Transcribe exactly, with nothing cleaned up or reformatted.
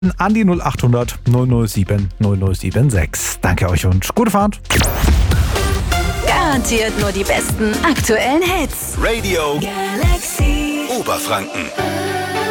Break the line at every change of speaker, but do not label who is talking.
an die null acht hundert null null sieben null null sieben sechs. Danke euch und gute Fahrt.
Garantiert nur die besten aktuellen Hits.
Radio
Galaxy
Oberfranken.